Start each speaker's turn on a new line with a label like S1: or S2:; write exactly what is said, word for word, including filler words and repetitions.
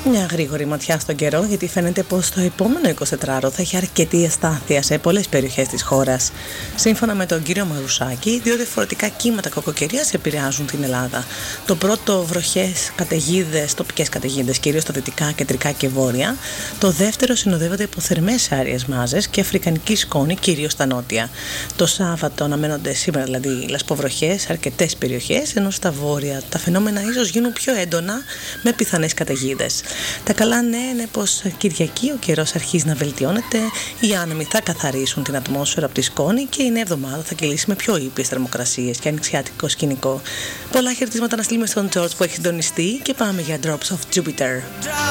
S1: Μια γρήγορη ματιά στον καιρό, γιατί φαίνεται πως το επόμενο εικοσιτετράωρο θα έχει αρκετή αστάθεια σε πολλές περιοχές της χώρας. Σύμφωνα με τον κύριο Μαρουσάκη, δύο διαφορετικά κύματα κακοκαιρίας επηρεάζουν την Ελλάδα. Το πρώτο, βροχές, καταιγίδες, τοπικές καταιγίδες, κυρίως στα δυτικά, κεντρικά και βόρεια. Το δεύτερο συνοδεύεται από θερμές άραιες μάζες και αφρικανική σκόνη, κυρίως στα νότια. Το Σάββατο αναμένονται σήμερα δηλαδή λασποβροχές σε αρκετές περιοχές, ενώ στα βόρεια τα φαινόμενα ίσως γίνουν πιο έντονα με πιθανές καταιγίδες. Τα καλά νέα είναι πως Κυριακή ο καιρός αρχίζει να βελτιώνεται, οι άνεμοι θα καθαρίσουν την ατμόσφαιρα από τη σκόνη και η νέα εβδομάδα θα κυλήσει με πιο ήπιες θερμοκρασίες και ανοιξιάτικο σκηνικό. Πολλά χαιρετίσματα να στείλουμε στον George που έχει συντονιστεί και πάμε για Drops of Jupiter.